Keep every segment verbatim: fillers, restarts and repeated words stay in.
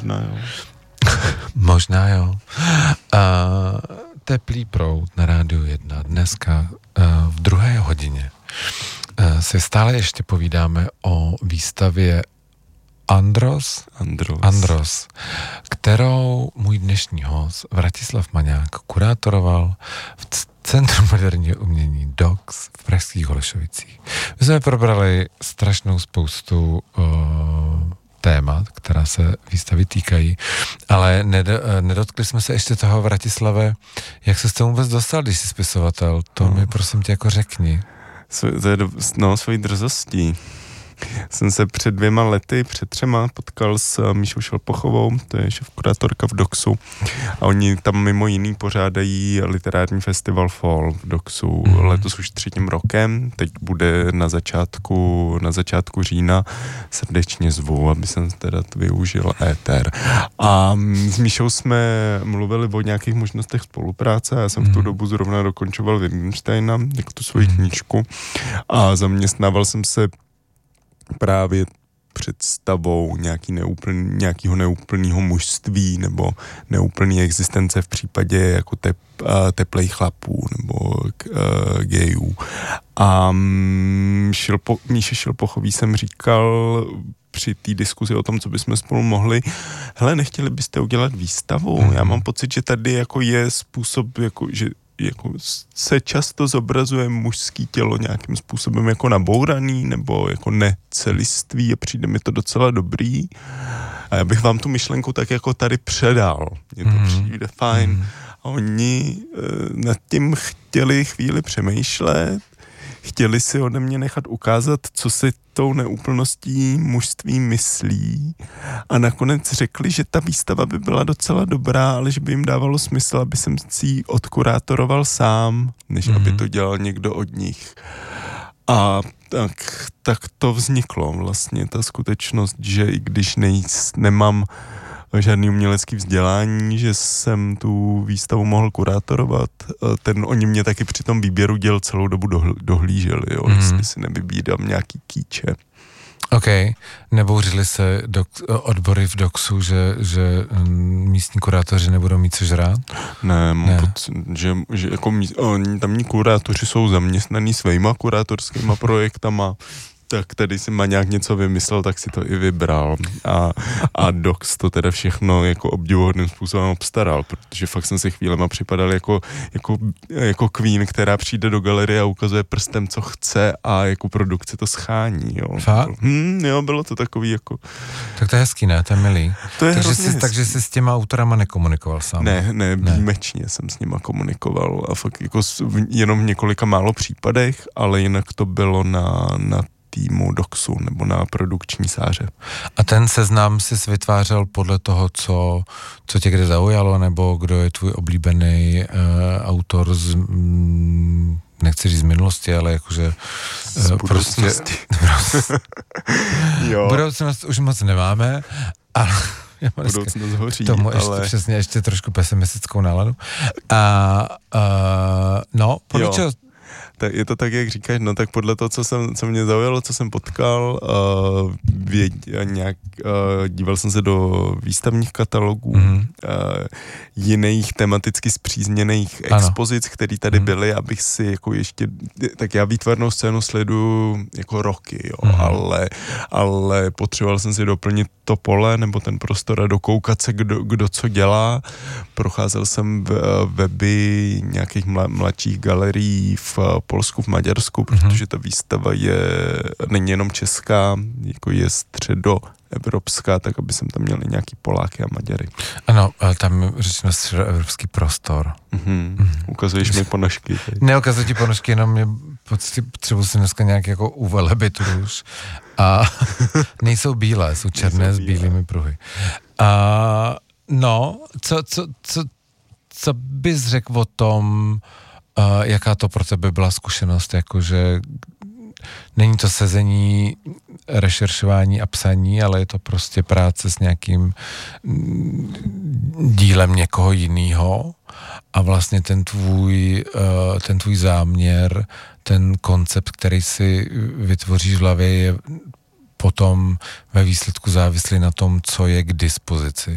možná jo. Možná jo. Uh, teplý proud na Rádiu jedna. Dneska uh, v druhé hodině uh, si stále ještě povídáme o výstavě Andros, Andros. Andros, kterou můj dnešní host Vratislav Maňák kurátoroval v Centru moderního umění D O X v pražských Holešovicích. My jsme probrali strašnou spoustu uh, témat, která se výstavy týkají, ale ned, nedotkli jsme se ještě toho, Vratislave, jak se s tomu vůbec dostal, když jsi spisovatel, to no. mi prosím tě jako řekni. To je, no, svojí drzostí. Jsem se před dvěma lety, před třema, potkal s Míšou Šelpochovou, to je šéfkurátorka v DOXu, a oni tam mimo jiný pořádají literární festival Fall v DOXu, mm-hmm. letos už třetím rokem, teď bude na začátku, na začátku října, srdečně zvu, aby jsem teda to využil éter. A s Míšou jsme mluvili o nějakých možnostech spolupráce, já jsem mm-hmm. v tu dobu zrovna dokončoval Wittgensteina, jako tu svoji mm-hmm. knížku, a zaměstnával jsem se právě představou nějaký neúplný, nějakého neúplného mužství nebo neúplné existence v případě jako tep, teplých chlapů nebo uh, gejů. A um, Šilpo, Míše Šilpochový jsem říkal při té diskuzi o tom, co bychom spolu mohli, hele, nechtěli byste udělat výstavu? Mm-hmm. Já mám pocit, že tady jako je způsob, jako, že jako se často zobrazuje mužský tělo nějakým způsobem jako nabouraný nebo jako neceliství a přijde mi to docela dobrý. A já bych vám tu myšlenku tak jako tady předal. Mně to mm. přijde fajn. Mm. A oni e, nad tím chtěli chvíli přemýšlet, chtěli si ode mě nechat ukázat, co si tou neúplností mužství myslí, a nakonec řekli, že ta výstava by byla docela dobrá, ale že by jim dávalo smysl, aby jsem si ji odkurátoroval sám, než mm-hmm. aby to dělal někdo od nich. A tak, tak to vzniklo vlastně, ta skutečnost, že i když nejs, nemám žádný umělecký vzdělání, že jsem tu výstavu mohl kurátorovat. Ten, oni mě taky při tom výběru děl celou dobu dohl, dohlíželi, jo, mm. jestli si nevybídám nějaký kýče. OK. Nebouřili se do, odbory v DOXu, že, že místní kurátoři nebudou mít co žrát? Ne, ne. Pod, že, že jako míst, oni tamní kurátoři jsou zaměstnaný svýma kurátorskýma projektama, tak tady si Maňák něco vymyslel, tak si to i vybral. A, a DOX to teda všechno jako obdivuhodným způsobem obstaral, protože fakt jsem si chvílema připadal jako, jako, jako queen, která přijde do galerie a ukazuje prstem, co chce, a jako produkce to schání. Jo. Fakt? Hmm, jo, bylo to takový jako... Tak to je hezký, ne? To je milý. To je takže, jsi, takže jsi s těma autorama nekomunikoval sám? Ne, ne, výjimečně ne. jsem s nima komunikoval a fakt jako jenom v několika málo případech, ale jinak to bylo na, na týmu DOXu nebo na produkční sáře. A ten seznam jsi vytvářel podle toho, co, co tě kde zaujalo, nebo kdo je tvůj oblíbený uh, autor z, mm, nechci říct z minulosti, ale jakože z uh, budoucnosti. Prostě, jo. Budoucnost už moc nemáme, ale budoucnost hoří, tomu ale... ještě přesně ještě trošku pesimistickou náladu. A uh, no, podle čeho... Tak je to tak, jak říkáš, no tak podle toho, co, jsem, co mě zaujalo, co jsem potkal, uh, věd, nějak, uh, díval jsem se do výstavních katalogů, mm-hmm. uh, jiných tematicky spřízněných ano. expozic, které tady mm-hmm. byly, abych si jako ještě, tak já výtvarnou scénu sleduju jako roky, jo, mm-hmm. ale, ale potřeboval jsem si doplnit to pole nebo ten prostor a dokoukat se, kdo, kdo co dělá. Procházel jsem v, weby nějakých mla, mladších galerií v Polsku, v Maďarsku, protože ta výstava je, není jenom česká, jako je středoevropská, tak aby jsem tam měl i nějaký Poláky a Maďary. Ano, ale tam řečíme středoevropský prostor. Mm-hmm. Mm. Ukazuješ mi ponožky. Neukazuji ti ponožky, jenom mě potřebuji si dneska nějak jako uvelebit už. A nejsou bílé, jsou černé nejsou s bílými pruhy. A no, co, co, co, co bys řekl o tom, Uh, jaká to pro tebe byla zkušenost, jakože není to sezení, rešeršování a psaní, ale je to prostě práce s nějakým dílem někoho jiného a vlastně ten tvůj, uh, ten tvůj záměr, ten koncept, který si vytvoříš v hlavě, je potom ve výsledku závislí na tom, co je k dispozici.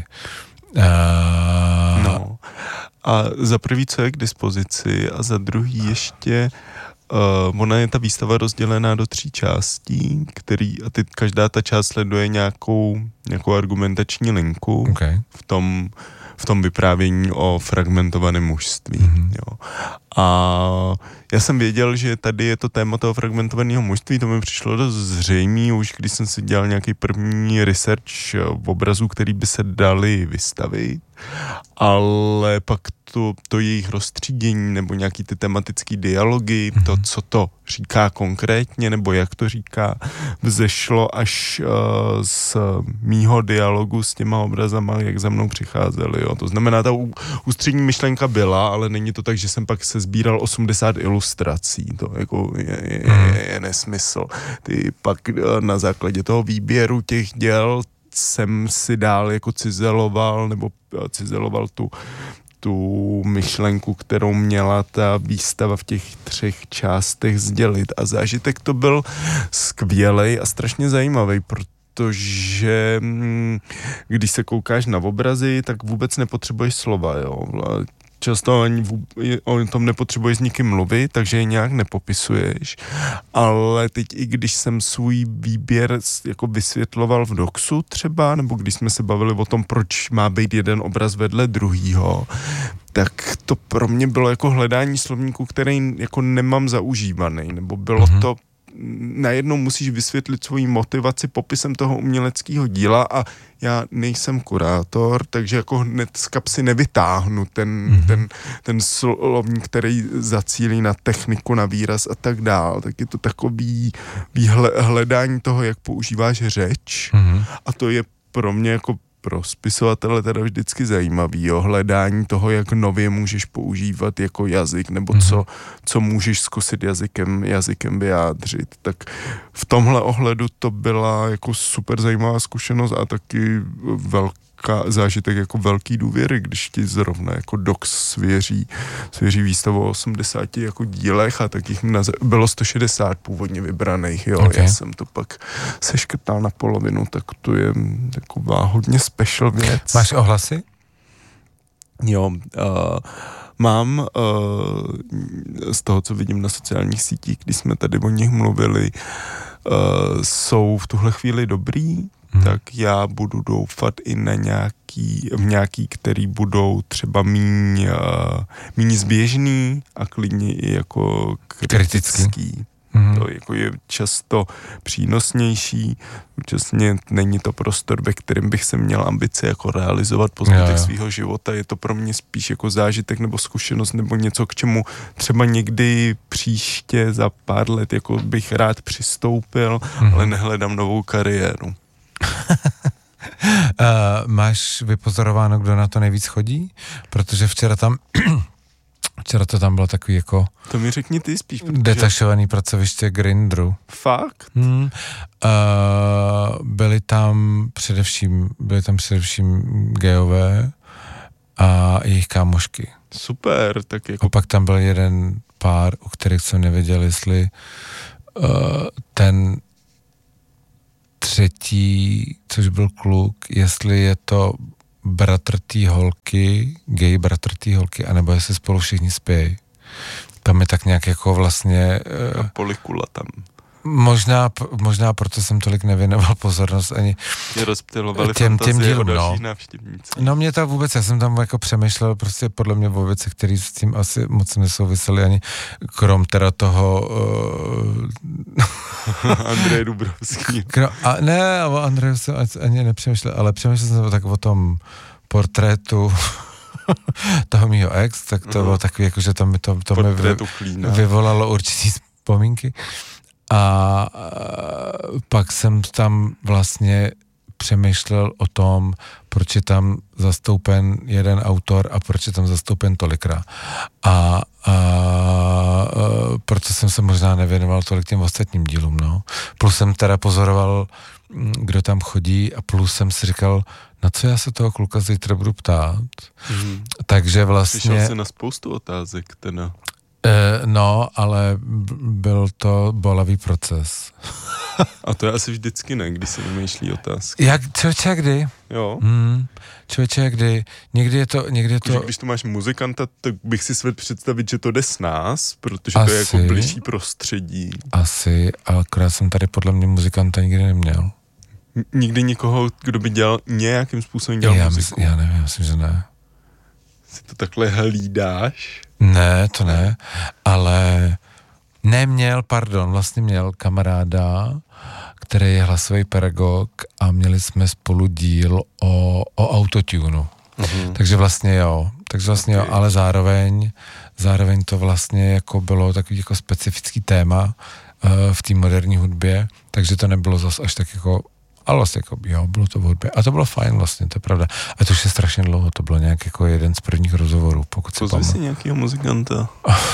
Uh... No. A za prvý, co je k dispozici, a za druhý ještě Uh, ona je ta výstava rozdělená do tří částí, který, a ty, každá ta část sleduje nějakou, nějakou argumentační linku okay. v tom, v tom vyprávění o fragmentovaném mužství. Mm-hmm. Jo. A já jsem věděl, že tady je to téma toho fragmentovaného mužství, to mi přišlo dost zřejmé, už když jsem si dělal nějaký první research obrazů, který by se dali vystavit, ale pak to, to jejich rozstřídění nebo nějaký ty tematický dialogy, mm-hmm. to, co to říká konkrétně, nebo jak to říká, vzešlo až uh, z mýho dialogu s těma obrazama, jak za mnou přicházeli. Jo. To znamená, ta ústřední myšlenka byla, ale není to tak, že jsem pak se sbíral osmdesát ilustrací. To jako je, je, je, je nesmysl. Ty pak na základě toho výběru těch děl jsem si dál jako cizeloval, nebo cizeloval tu tu myšlenku, kterou měla ta výstava v těch třech částech sdělit. A zážitek to byl skvělej a strašně zajímavý, protože když se koukáš na obrazy, tak vůbec nepotřebuješ slova, jo. Často ani o tom nepotřebuješ s nikým mluvit, takže je nějak nepopisuješ. Ale teď i když jsem svůj výběr jako vysvětloval v Doxu třeba, nebo když jsme se bavili o tom, proč má být jeden obraz vedle druhýho, tak to pro mě bylo jako hledání slovníku, který jako nemám zaužívaný, nebo bylo mm-hmm. to najednou musíš vysvětlit svoji motivaci popisem toho uměleckého díla a já nejsem kurátor, takže jako hned z kapsy nevytáhnu ten, mm-hmm. ten, ten slovník, který zacílí na techniku, na výraz a tak dál. Tak je to takový hledání toho, jak používáš řeč mm-hmm. a to je pro mě jako pro spisovatele teda vždycky zajímavý, jo, hledání toho, jak nově můžeš používat jako jazyk, nebo mm-hmm. co, co můžeš zkusit jazykem, jazykem vyjádřit. Tak v tomhle ohledu to byla jako super zajímavá zkušenost a taky velká zážitek jako velký důvěry, když ti zrovna jako Dox svěří, svěří výstavu o osmdesáti jako dílech a tak jich bylo sto šedesát původně vybraných, jo. Okay. Já jsem to pak seškrtal na polovinu, tak to je taková hodně special věc. Máš ohlasy? Jo, uh, mám uh, z toho, co vidím na sociálních sítích, když jsme tady o nich mluvili, uh, jsou v tuhle chvíli dobrý, Hmm. tak já budu doufat i na nějaký, v nějaký, který budou třeba míň, uh, míň zběžný a klidně i jako kritický. kritický. Hmm. To jako je často přínosnější, účastně není to prostor, ve kterém bych se měl ambice jako realizovat po zbytek svýho života, je to pro mě spíš jako zážitek nebo zkušenost nebo něco, k čemu třeba někdy příště za pár let jako bych rád přistoupil, hmm. ale nehledám novou kariéru. uh, máš vypozorováno, kdo na to nejvíc chodí? Protože včera tam včera to tam bylo takový jako to mi řekni ty spíš, protože... detašovaný pracoviště Grindru. Fakt? Hmm. Uh, byli tam především byli tam především gejové a jejich kámošky. Super, tak jako... A pak tam byl jeden pár, u kterých jsem nevěděl, jestli uh, ten třetí, což byl kluk, jestli je to bratr té holky, gay bratr té holky, anebo jestli spolu všichni spějí. Tam je tak nějak jako vlastně... A polikula tam. Možná, možná proto jsem tolik nevěnoval pozornost ani těm, těm dílům, no. No mě to vůbec, já jsem tam jako přemýšlel prostě podle mě o věci, které s tím asi moc nesouvisely ani krom teda toho uh... Andrej Dubrovský. Krom, a ne, o Andreju jsem ani nepřemýšlel, ale přemýšlel jsem tak o tom portrétu toho mýho ex, tak to uh-huh. bylo takový, jako, že to mi, to, to mi vy, vyvolalo určitý vzpomínky. A, a pak jsem tam vlastně přemýšlel o tom, proč je tam zastoupen jeden autor a proč je tam zastoupen tolikrát. A, a, a proto jsem se možná nevěnoval tolik těm ostatním dílům, no. Plus jsem teda pozoroval, kdo tam chodí a plus jsem si říkal, na co já se toho kluka zítra budu ptát. Mm. Takže vlastně... Slyšel jsi na spoustu otázek, teda. E, no, ale byl to bolavý proces. A to je asi vždycky ne, když se vymýšlí otázky. Jak, člověče, kdy? Jo. Hmm, člověče, kdy? Někdy je to, někdy je to... Když tu máš muzikanta, tak bych si svět představit, že to jde s nás, protože asi, to je jako blížší prostředí. Asi, ale akorát jsem tady podle mě muzikanta nikdy neměl. N- nikdy nikoho, kdo by dělal nějakým způsobem dělal já muziku. Mysl, já nevím, myslím, že ne. Si to takhle hlídáš? Ne, to ne, ale neměl, pardon, vlastně měl kamaráda, který je hlasový pedagog a měli jsme spolu díl o, o autotunu. Mhm. Takže vlastně jo, takže vlastně okay. jo, ale zároveň, zároveň to vlastně jako bylo takový jako specifický téma uh, v té moderní hudbě, takže to nebylo zas až tak jako, ale vlastně jako, jo, bylo to v hudbě. A to bylo fajn vlastně, to je pravda. A to už je strašně dlouho, to bylo nějak jako jeden z prvních rozhovorů, pokud si Pozvi si nějakýho muzikanta.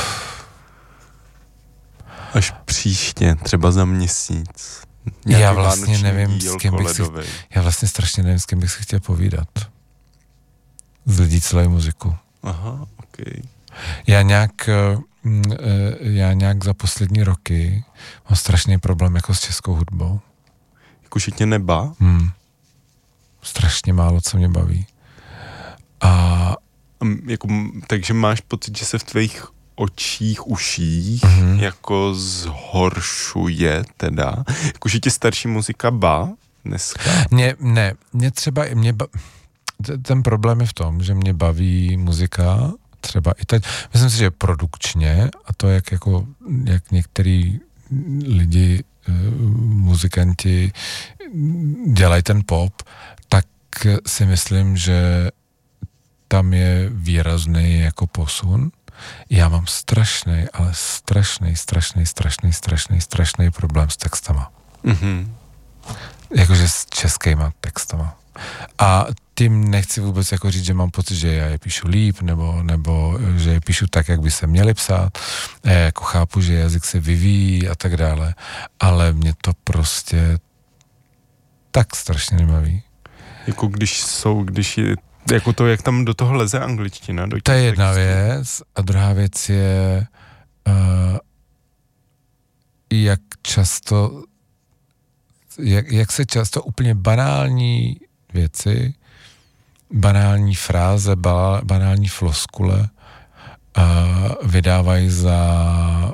Až příště, třeba za měsíc. Nějaký já vlastně nevím, s kým bych si, já vlastně strašně nevím, s kým bych si chtěl povídat. Z lidí celé muziku. Aha, okej. Okay. Já nějak, já nějak za poslední roky mám strašný problém jako s českou hudbou. Jako že tě neba? Hmm. Strašně málo, co mě baví. A... A jako, takže máš pocit, že se v tvých očích, uších mm-hmm. jako zhoršuje teda? Jako, že tě starší muzika ba dneska? Mě, ne, mě třeba, mě ba... ten problém je v tom, že mě baví muzika, třeba i teď, myslím si, že produkčně, a to jak jako, jak některý lidi, muzikanti dělají ten pop, tak si myslím, že tam je výrazný jako posun. Já mám strašný, ale strašný, strašný, strašný, strašný, strašný problém s textama. Mm-hmm. Jakože s českýma textama. A tím nechci vůbec jako říct, že mám pocit, že já je píšu líp, nebo, nebo že je píšu tak, jak by se měli psát. Já jako chápu, že jazyk se vyvíjí a tak dále, ale mě to prostě tak strašně nebaví. Jako když jsou, když je, jako to, jak tam do toho leze angličtina. Do to je jedna textů. Věc a druhá věc je, uh, jak často, jak, jak se často úplně banální věci, banální fráze, ba, banální floskule uh, vydávají za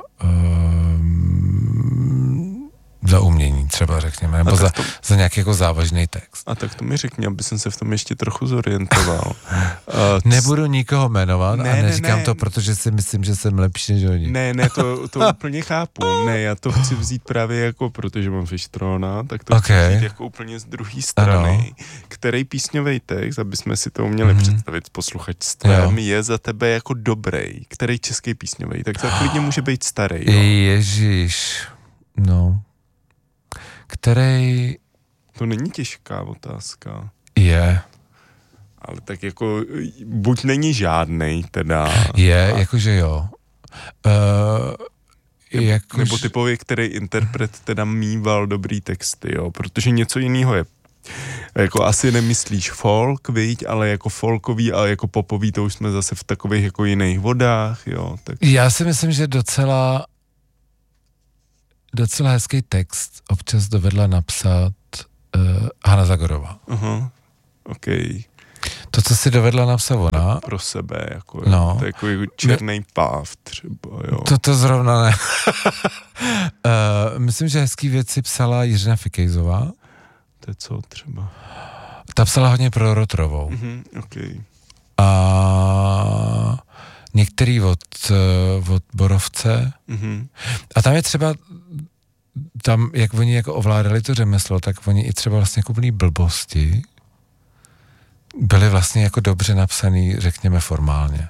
um, za umění třeba, řekněme, nebo za, to, za nějaký jako závažný text. A tak to mi řekni, aby jsem se v tom ještě trochu zorientoval. uh, Nebudu nikoho jmenovat ne, a neříkám ne, ne. to, protože si myslím, že jsem lepší než oni. Ne, ne, to, to úplně chápu. Ne, já to chci vzít právě jako, protože mám Fištrona, tak to okay. chci vzít jako úplně z druhé strany, ano. Který písňový text, aby jsme si to uměli mm-hmm. představit s posluchačstvem, je za tebe jako dobrý. Který český písňový, tak to klidně může být starý. Jo? Ježíš, no... Který... To není těžká otázka. Je. Ale tak jako, buď není žádnej teda. Je, a... jakože jo. Uh, jako nebo typově, který interpret teda mýval dobrý texty, jo. Protože něco jiného je. Jako asi nemyslíš folk, viď, ale jako folkový a jako popový, to už jsme zase v takových jako jiných vodách, jo. Tak... Já si myslím, že docela docela hezký text občas dovedla napsat uh, Hana Zagorová. Aha, okej. Okay. To, co si dovedla napsat ona... To pro sebe, jako, no, to je jako, jako černý páv třeba, jo. To, to zrovna ne. uh, myslím, že hezký věci psala Jiřina Fikejzová. To je co třeba? Ta psala hodně pro Rotrovou. Mhm, okej. Okay. A... některý od, od Borovce. Mm-hmm. A tam je třeba, tam, jak oni jako ovládali to řemeslo, tak oni i třeba vlastně jako úplný blbosti byly vlastně jako dobře napsaný, řekněme formálně.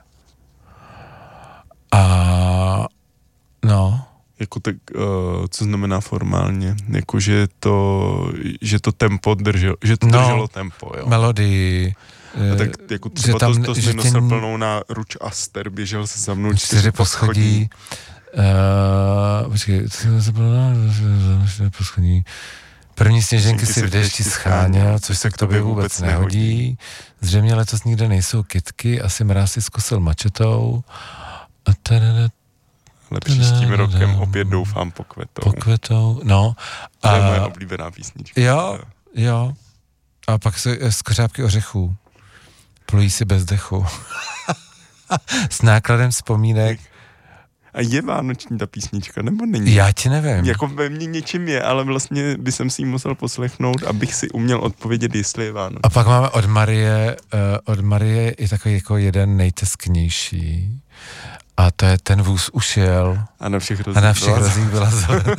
A no. Jako tak, uh, co znamená formálně? Jako, že to, že to tempo drželo, že to no, drželo tempo, jo. Melodii. A tak jako třeba tam, to, to jsi nosil tě... plnou na ruč Aster, běžel se za mnou čtyři poschodí. Uh, počkej, co se plnou na poschodí. První sněženky si v dešti scháněl, což se k tobě vůbec nehodí. Zřejmě letos nikde nejsou kytky, asi mráz si zkusil mačetou. A, Ale příštím rokem opět doufám pokvetou. Pokvetou, no. To je moje oblíbená písnička. Jo, jo. A pak jsou skořápky ořechů. Plují si bez dechu. S nákladem vzpomínek. A je vánoční ta písnička, nebo není? Já ti nevím. Jako ve mně něčím je, ale vlastně by jsem si ji musel poslechnout, abych si uměl odpovědět, jestli je vánoční. A pak máme od Marie, uh, od Marie i takový jako jeden nejtesknější. A to je Ten vůz už jel. A na všech rozích, a na všech rozích byla zelená.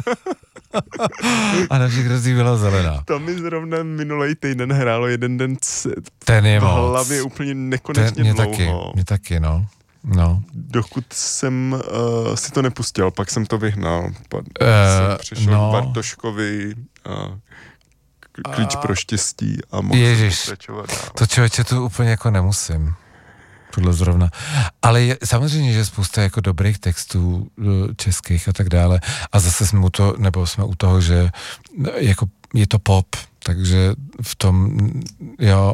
A na všech rozích byla zelená. To mi zrovna minulej týden hrálo jeden den c- Ten je v moc. hlavě úplně nekonečně Ten, mě dlouho. Taky, mě taky, no. No. Dokud jsem uh, si to nepustil, pak jsem to vyhnal. Pak uh, jsem přišel no. k Bartoškovi a Klíč pro štěstí a mohl Ježiš, pokračovat dál. To člověče tu úplně jako nemusím. Tohle zrovna. Ale je, samozřejmě, že spousta jako dobrých textů českých a tak dále. A zase jsme u toho, nebo jsme u toho, že jako je to pop, takže v tom, jo,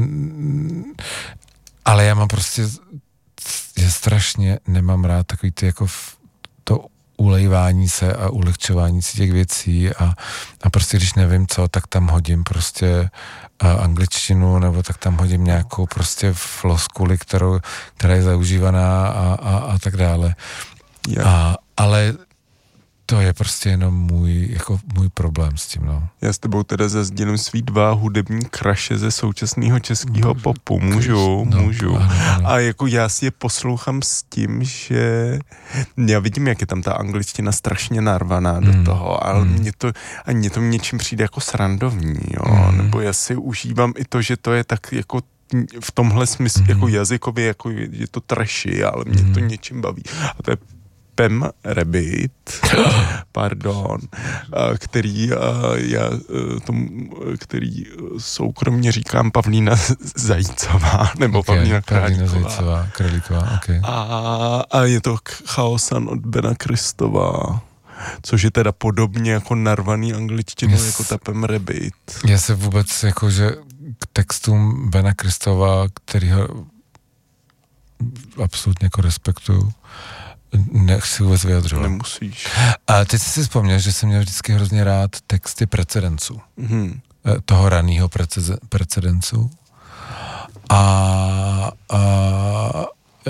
ale já mám prostě, já strašně nemám rád takový ty jako to ulejvání se a ulehčování si těch věcí a, a prostě když nevím co, tak tam hodím prostě a angličtinu, nebo tak tam hodím nějakou prostě floskuli, kterou, která je zaužívaná a, a, a tak dále. Yeah. A, ale to je prostě jenom můj, jako můj problém s tím, no. Já s tebou teda zazdělím svý dva hudební kraše ze současného českého popu. Můžu, no, můžu. Ano, ano. A jako já si je poslouchám s tím, že já vidím, jak je tam ta angličtina strašně narvaná do mm. toho, ale mm. mě to, a mě to něčím přijde jako srandovní, jo. Mm. Nebo já si užívám i to, že to je tak jako v tomhle smyslu, mm. jako jazykově, jako je, je to trashy, ale mě mm. to něčím baví. A to je Pem Rabbit, pardon, který já tomu, který soukromně říkám Pavlína Zajícová, nebo okay, Pavlína Králíková. Pavlína Zajícová, Králíková, okay. a, a je to Chaosan od Bena Kristova, což je teda podobně jako narvaný angličtinu, yes. jako ta Pem Rabbit. Já se vůbec jakože k textům Bena Kristova, kterýho absolutně jako respektuju, nechci vůbec vyjadřovat. Nemusíš. A teď jsi si vzpomněl, že jsem měl vždycky hrozně rád texty precedenců. Mm-hmm. Toho raného prece- precedencu. A, a, a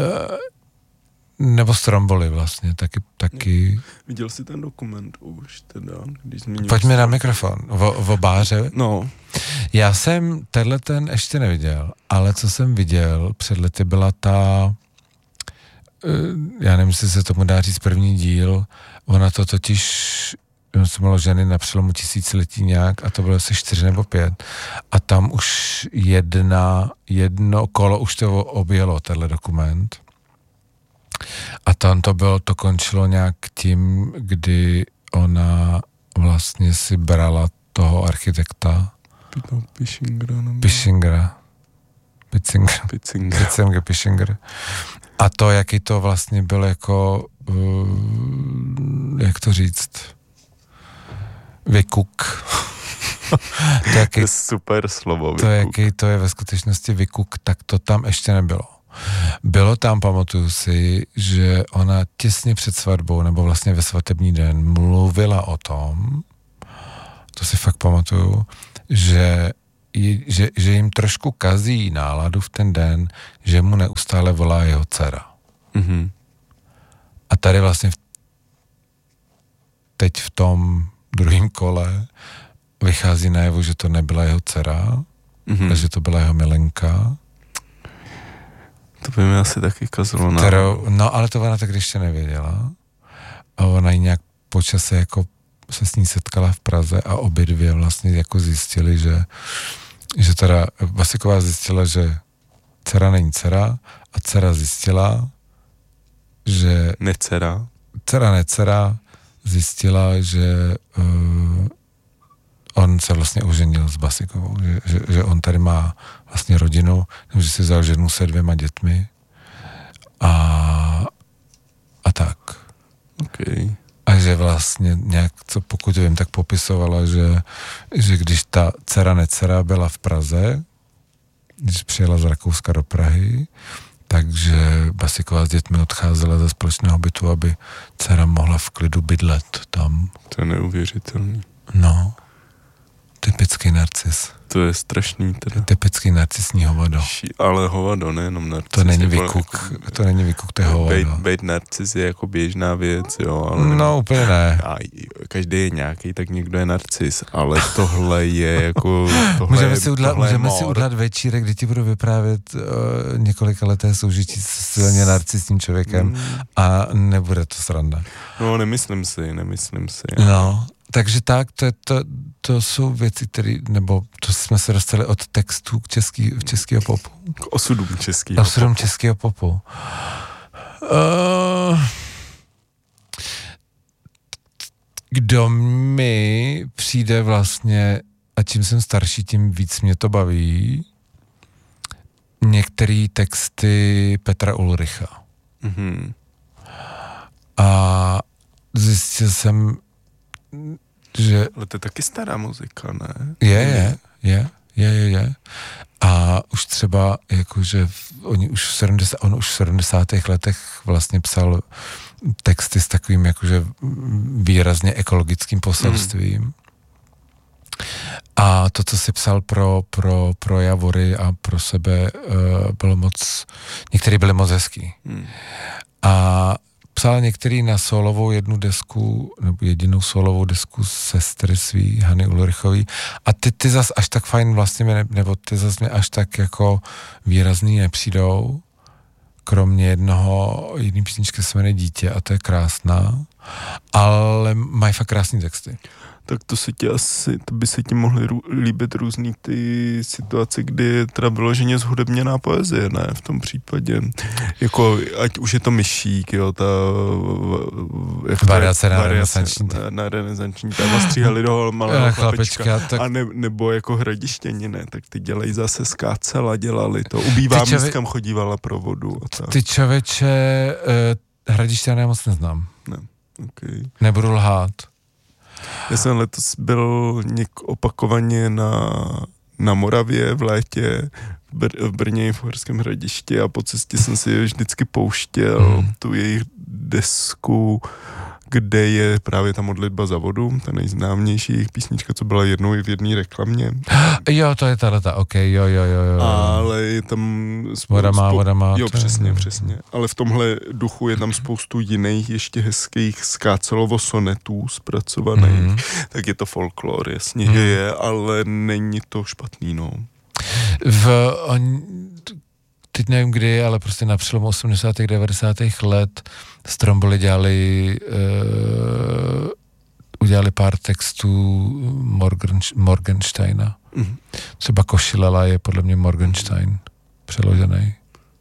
nebo Stromboli vlastně, taky, taky. Viděl jsi ten dokument už teda, když zmiňuješ. Pojďme na mikrofon, o, o báře. No. Já jsem tenhle ten ještě neviděl, ale co jsem viděl před lety byla ta, já nevím, jestli se tomu dá říct první díl, ona to totiž, jsem měl ženy na přelomu tisíciletí nějak a to bylo asi čtyři nebo pět a tam už jedna, jedno kolo už to objelo, tenhle dokument. A tam to bylo, to končilo nějak tím, kdy ona vlastně si brala toho architekta. Pichingera. Pichingera. Pichingera. Pichingera. Pichingera. Pichingera. A to, jaký to vlastně byl jako, uh, jak to říct, vykuk. to, jaký, to je super slovo, vykuk. To, jaký to je ve skutečnosti vykuk, tak to tam ještě nebylo. Bylo tam, pamatuju si, že ona těsně před svatbou, nebo vlastně ve svatební den, mluvila o tom, to si fakt pamatuju, že, že, že jim trošku kazí náladu v ten den, že mu neustále volá jeho dcera. Mm-hmm. A tady vlastně v, teď v tom druhém kole vychází najevo, že to nebyla jeho dcera, mm-hmm. ale že to byla jeho milenka. To by mi asi taky kazilo. Kterou, no, ale to ona tak ještě nevěděla. A ona ji nějak po čase jako se s ní setkala v Praze a obě dvě vlastně jako zjistili, že, že teda Vasiková zjistila, že dcera není dcera a dcera zjistila, že... Necera. Dcera necera zjistila, že uh, on se vlastně oženil s Basikovou, že, že, že on tady má vlastně rodinu, že si vzal ženu se dvěma dětmi a, a tak. Okay. A že vlastně nějak, co pokud vím, tak popisovala, že, že když ta dcera necera byla v Praze, když přijela z Rakouska do Prahy, takže Basiková s dětmi odcházela ze společného bytu, aby dcera mohla v klidu bydlet tam. To je neuvěřitelný. No, typický narcis. To je strašný teda. Typický narcisní hovado. Ale hovado, nejenom narcis. To není vykuk, to není vykuk, to je hovado. Bejt, bejt narcis je jako běžná věc, jo, ale... No, úplně ne. A každý je nějaký, tak někdo je narcis, ale tohle je jako... Tohle můžeme je, si udělat, můžeme si mor. udělat večírek, kdy ti budu vyprávět uh, několika leté soužití s silně narcisním člověkem mm. a nebude to sranda. No, nemyslím si, nemyslím si. No, takže tak, to, to, to jsou věci, které, nebo to jsme se dostali od textů k český, v českého popu. K osudům českého Osudům českého popu. Uh, kdo mi přijde vlastně, a čím jsem starší, tím víc mě to baví, některé texty Petra Ulricha. Mm-hmm. A zjistil jsem, že... Ale to je taky stará muzika, ne? Je, je, je, je, je, je. A už třeba, jakože oni už v sedmdesátých, on už v sedmdesátých letech vlastně psal texty s takovým jakože výrazně ekologickým poselstvím. Mm. A to, co si psal pro, pro, pro Javory a pro sebe, uh, bylo moc, některý byly moc hezký. Mm. A psal některý na solovou jednu desku, nebo jedinou solovou desku sestry svý, Hany Ulrichový. A ty, ty zas až tak fajn vlastně, mě ne, nebo ty zas mě až tak jako výrazný nepřijdou, kromě jednoho, jedný písničky se jmenuje Dítě a to je krásná, ale mají fakt krásný texty. Tak to se ti asi, to by se ti mohly rů, líbit různý ty situace, kdy je teda vyloženě zhudebněná poezie, ne, v tom případě. Jako, ať už je to Myšík, jo, ta... Variace na renesanční. Na, na renesanční, tam stříhali do malého chlapečka. Tak... A ne, nebo jako Hradišťani, ne, tak ty dělají zase skácela, dělali to. Ubývá míst, čove... kam chodívala pro vodu. A tak. Ty člověče, uh, Hradišťany já moc neznám. Ne, okej. Okay. Nebudu lhát. Já jsem letos byl něk opakovaně na, na Moravě v létě, v, Br- v Brně v Uherském Hradišti a po cestě jsem si vždycky pouštěl mm. tu jejich desku, kde je právě ta modlitba za vodu, ta nejznámější jejich písnička, co byla jednou i v jedné reklamě. Jo, to je tato, ok, jo, jo, jo, jo. Ale je tam... Spou- voda má, voda má. Jo, přesně, přesně. Ale v tomhle duchu je tam spoustu jiných ještě hezkých skácelovo sonetů zpracovaných. Mm. Tak je to folklor, jasně, mm. že je, ale není to špatný, no. V... On... Teď nevím kdy, ale prostě na přelomu osmdesátých devadesátých let Stromboli dělali, uh, udělali pár textů Morgan, Morgensteina. Mm. Třeba Košilela je podle mě Morgenstein přeložený.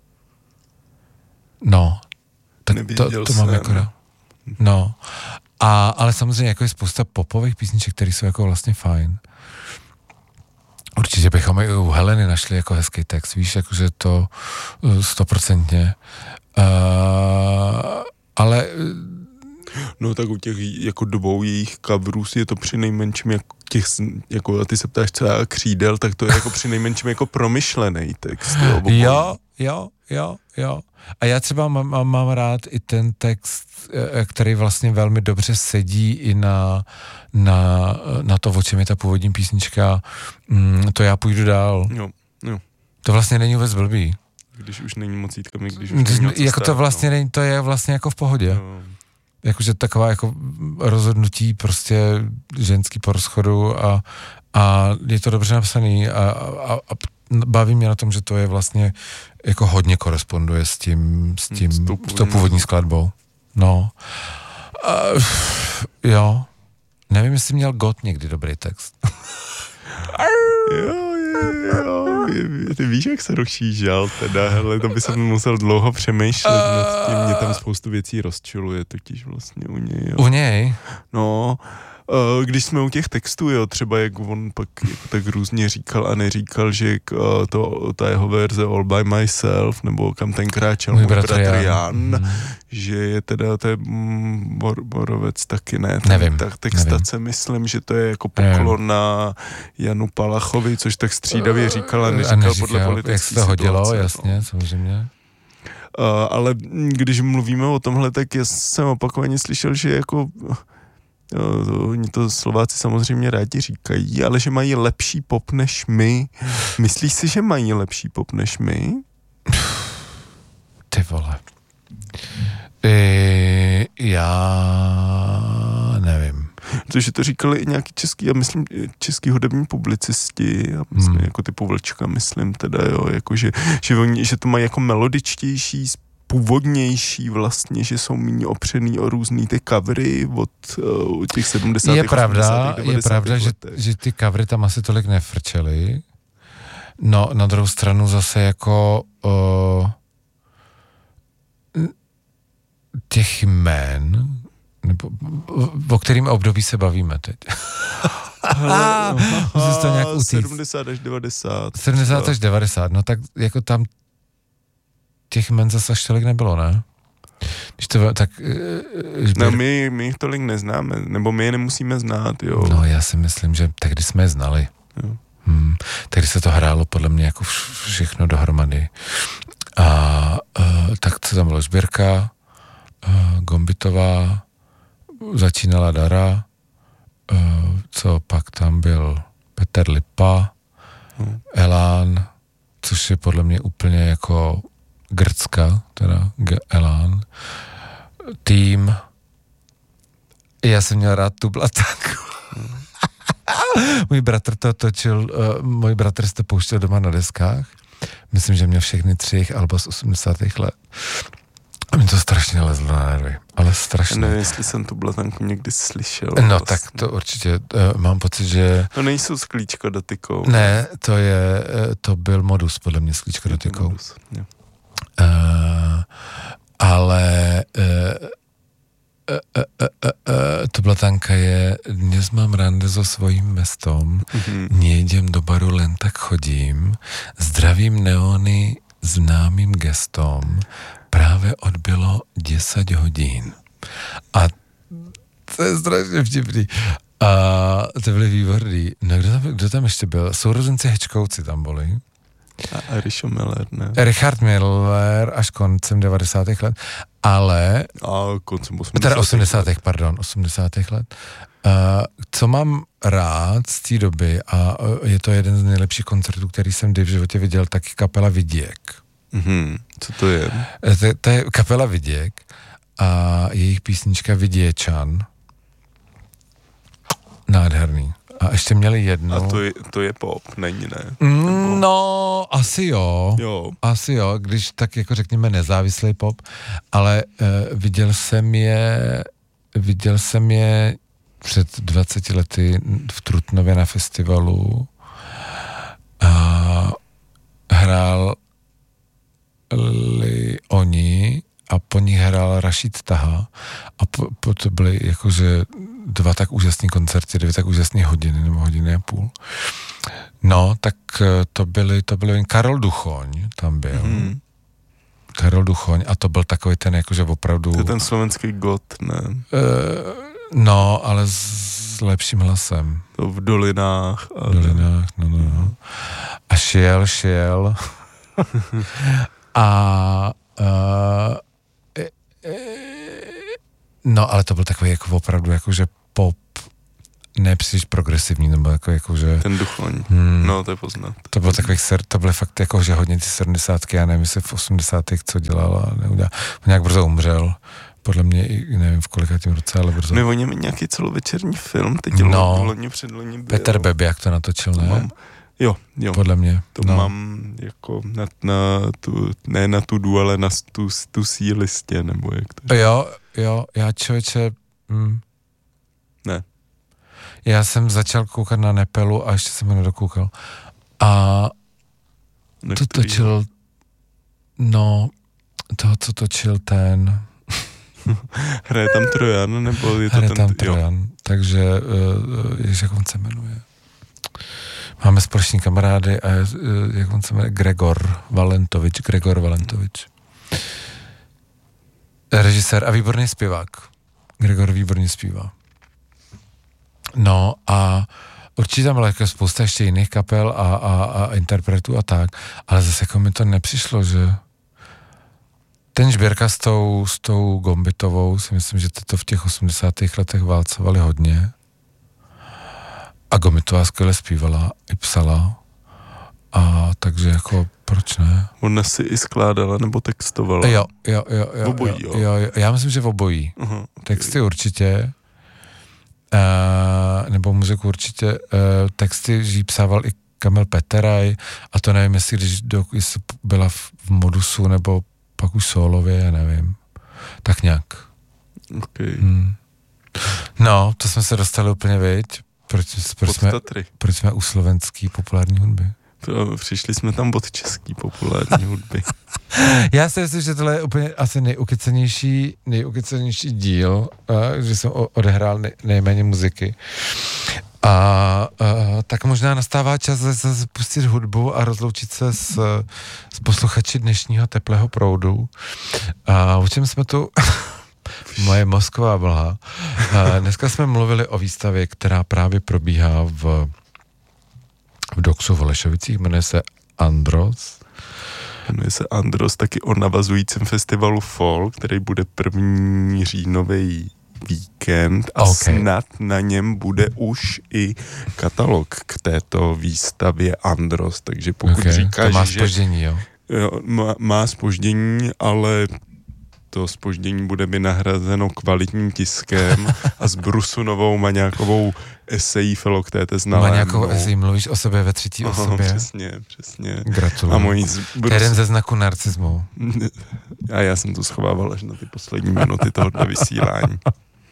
No, tak to, to mám jako... No, a, ale samozřejmě jako je spousta popových písniček, které jsou jako vlastně fajn. Určitě bychom i u Heleny našli jako hezký text, víš, jakože to stoprocentně. Uh, ale... No tak u těch jako dvou jejich coverů je to při nejmenším jako těch, jako a ty se ptáš co já křídel, tak to je jako při nejmenším jako promyšlený text. Jo, jo, jo, jo, jo. A já třeba mám, mám rád i ten text, který vlastně velmi dobře sedí i na, na, na to, o čem je ta původní písnička, to já půjdu dál. Jo, jo. To vlastně není vůbec blbý. Když už není moc jítkami, když už není moc jako stát, to vlastně no. není, to je vlastně jako v pohodě. Jo. Jakože taková jako rozhodnutí prostě ženský po rozchodu a, a je to dobře napsaný a, a, a baví mě na tom, že to je vlastně jako hodně koresponduje s tím, s tím, s tou původní skladbou. No. Uh, jo. Nevím, jestli měl Gott někdy dobrý text. jo, jo, jo. Ty víš, jak se rozšířal teda, hele, to by jsem musel dlouho přemýšlet nad tím, mě tam spoustu věcí rozčiluje totiž vlastně u něj. Jo. U něj? No, když jsme u těch textů, jo, třeba jak on pak jako tak různě říkal a neříkal, že to, ta jeho verze All by Myself, nebo Kam ten kráčel můj bratr, bratr Jan, Jan hmm. že je teda to je bor, Borovec taky ne. Nevím. Tak textace, nevím. Myslím, že to je jako poklon na Janu Palachovi, což tak střídavě říkal a neříkal, a neříkal podle politické jak se to hodilo, situace, jasně, no. samozřejmě. Uh, ale když mluvíme o tomhle, tak já jsem opakovaně slyšel, že jako uh, oni to Slováci samozřejmě rádi říkají, ale že mají lepší pop než my. Myslíš si, že mají lepší pop než my? Ty vole. I, já nevím. Protože to říkali i nějaký český, já myslím, český hudební publicisti, já myslím, hmm. jako typu Vlčka, myslím teda, jo, jako že, že, oni, že to mají jako melodičtější, původnější vlastně, že jsou méně opřený o různý ty covery od uh, těch sedmdesátých, je pravda, je pravda, že, letech. že ty covery tam asi tolik nefrčely. No, na druhou stranu zase jako uh, těch jmén, nebo o kterým období se bavíme teď? Musíš to nějak utíct. sedmdesát až devadesát. sedmdesát až devadesát, no tak jako tam těch jmen zase až tolik nebylo, ne? Když to, tak... Žběr... No my, my jich tolik neznáme, nebo my je nemusíme znát, jo. No já si myslím, že tehdy jsme je znali. Jo. Hmm. Tehdy se to hrálo podle mě jako všechno dohromady. A uh, tak co tam bylo? Žběrka, uh, Gombitová, začínala Dara, uh, co pak tam byl Petr Lipa, hmm. Elán, což je podle mě úplně jako Grcka, teda Elán, Tým. Já jsem měl rád tu blatanku. Hmm. Můj bratr to točil, uh, můj bratr se to pouštěl doma na deskách. Myslím, že měl všechny tři alba z osmdesátých let. A mi to strašně lezlo na nervy, ale strašně. Nevím, jestli jsem tu blatanku někdy slyšel. No vlastně. Tak to určitě, uh, mám pocit, že... To nejsou sklíčka dotykou. Ne, to je, uh, to byl Modus, podle mě, sklíčka dotykou. Modus, jo. Uh, ale uh, uh, uh, uh, uh, to blatanka je, dnes mám rande so svojím mestom, mm-hmm. nejdem do baru, len tak chodím, zdravím neony známým gestom, právě odbylo deset hodin. A to je strašně vtipný. A to byly výborný. No kdo tam, kdo tam ještě byl? Sourozenci Hečkovci tam byli. A Richard Miller, ne? Richard Miller až koncem devadesátých let, ale... A koncem osmdesátých Teda osmdesátých, pardon, osmdesátých let. Uh, co mám rád z té doby, a je to jeden z nejlepších koncertů, který jsem kdy v životě viděl, taky kapela Viděk. Mm-hmm. Co to je? To, to je kapela Viděk a jejich písnička Viděčan. Nádherný. A ještě měli jednu. A to je, to je pop, není, ne? Mm, no, asi jo. Jo. Asi jo, když tak jako řekněme nezávislý pop, ale uh, viděl jsem je, viděl jsem je před dvaceti lety v Trutnově na festivalu a hrál oni a po nich hrál Rašid Taha a po, po to byly jakože dva tak úžasný koncerty, dvě tak úžasné hodiny nebo hodiny a půl. No, tak to byly, to byly Karol Duchoň tam byl. Mm. Karol Duchoň a to byl takový ten jakože opravdu... To je ten slovenský god, ne? Uh, no, ale s lepším hlasem. To v dolinách. V dolinách, no, no, no. A šel, šel. A uh, e, e, no, ale to byl takový jako opravdu jakože pop, ne příliš progresivní, nebo jako jakože... Ten Duchoň, hmm, no to je poznat. To byl takový, to byly fakt jakože hodně ty sedmdesátky, já nevím, jestli v osmdesátých co dělal a neudělal. On nějak brzo umřel, podle mě i nevím v kolikátém roce, ale brzo. Ne, oni měli nějaký celovečerní film, teď no, loni předloni byl. Petr Bebiak to natočil, to ne? Mám, jo, jo. Podle mě. To no. mám jako na, na tu, ne na tu du, ale na tu, tu sí listě, nebo jak to je. Jo, jo, já člověče... Mm, ne. Já jsem začal koukat na Nepelu a ještě jsem ho nedokoukal. A na to točil, no, toho, co točil ten... Hraje tam Trojan, nebo je to Hraje ten... tam Trojan, jo. Takže, uh, jež, jak on se jmenuje? Máme společný kamarády a uh, jak on se jmenuje? Gregor Valentovič, Gregor Valentovič. Režisér a výborný zpěvák. Gregor výborně zpívá. No a určitě tam byla jako spousta ještě jiných kapel a, a, a interpretů a tak, ale zase jako mi to nepřišlo, že ten Žběrka s tou, s tou Gombitovou si myslím, že to v těch osmdesátých letech válcovali hodně. A Gombitová skvěle zpívala i psala. A takže jako, proč ne? Ona si i skládala nebo textovala? Jo, jo, jo. jo obojí, jo, jo. jo, jo. Já myslím, že v obojí. Aha, okay. Texty určitě. Uh, nebo muziku určitě. Uh, texty jí psával i Kamil Peteraj a to nevím, jestli když do, jestli byla v, v modusu nebo pak už solově, nevím. Tak nějak. Okay. Hmm. No, to jsme se dostali úplně, viď? Proč, proč, jsme, proč jsme u slovenský populární hudby? To, přišli jsme tam od český populární hudby. Já si myslím, že tohle je úplně asi nejukycenější, nejukycenější díl, uh, že jsem odehrál nej, nejméně muziky. A uh, tak možná nastává čas zase pustit hudbu a rozloučit se s, s posluchači dnešního teplého proudu. A o čem jsme tu... Moje mozková mlha. Uh, dneska jsme mluvili o výstavě, která právě probíhá v, v Doxu v Holešovicích, jmenuje se Andros. Jmenuje se Andros, taky o navazujícím festivalu Fall, který bude první říjnový víkend a okay. Snad na něm bude už i katalog k této výstavě Andros, takže pokud okay. říkáš, to má že... zpoždění, jo? jo má, má zpoždění, ale to zpoždění bude vynahrazeno kvalitním tiskem a s Brusunovou Maňákovou esejí Filoktéte znalé. Maňákovou esejí, mluvíš o sobě ve třetí Aha, osobě? Přesně, přesně. Gratuluju. A mojí z... Brus... Jeden ze znaků narcismu. A já jsem to schovával až na ty poslední minuty tohoto vysílání.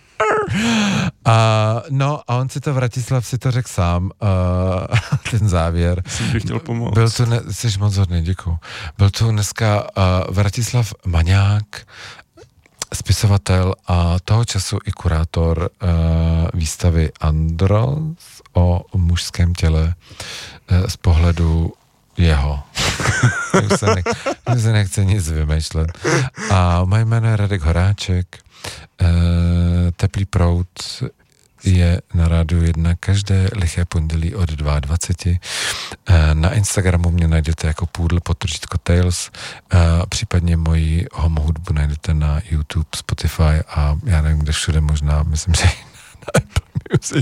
A, no a on si to, Vratislav si to řekl sám, uh, ten závěr. Jsem ti chtěl pomoct. Byl tu, ne, jsi moc hodný, děkuju. Byl tu dneska uh, Vratislav Maňák, spisovatel a toho času i kurátor uh, výstavy Andros o mužském těle uh, z pohledu jeho. Už se, ne, už se nechce nic vymýšlet. A moje jméno je Radek Horáček. Uh, Teplý proud je na Rádiu jedna každé liché pondělí od dvacet dva. Uh, na Instagramu mě najdete jako půdl potržítko Tales. Uh, případně moji homo hudbu najdete na YouTube, Spotify a já nevím, kde všude možná, myslím, že na Apple Music.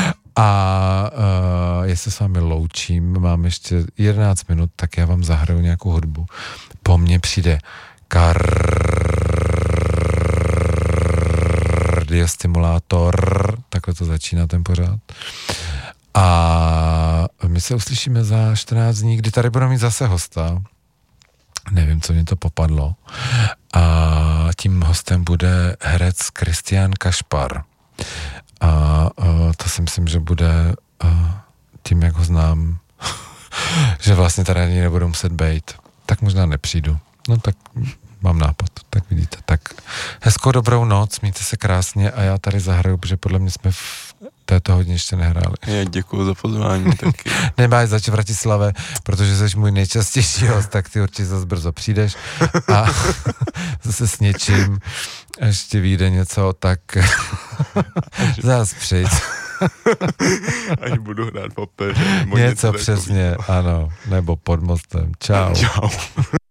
A uh, já se s vámi loučím, mám ještě jedenáct minut, tak já vám zahraju nějakou hudbu. Po mně přijde kardiostimulátor, takhle to začíná ten pořád. A my se uslyšíme za čtrnáct dní, kdy tady budeme mít zase hosta. Nevím, co mě to popadlo. A tím hostem bude herec Kristián Kašpar. A, a to si myslím, že bude a, tím, jak ho znám, že vlastně tady ani nebudu muset bejt. Tak možná nepřijdu. No tak mám nápad, tak vidíte. Tak hezkou dobrou noc, mějte se krásně a já tady zahraju, protože podle mě jsme v této hodně ještě nehráli. Já děkuju za pozvání taky. Nemáš zač v Bratislave, protože jsi můj nejčastější host, tak ty určitě zase brzo přijdeš a zase s něčím ještě vyjde něco, tak zase přijď. Až budu hrát v opeře. Něco přesně, ano, nebo pod mostem. Čau. Čau.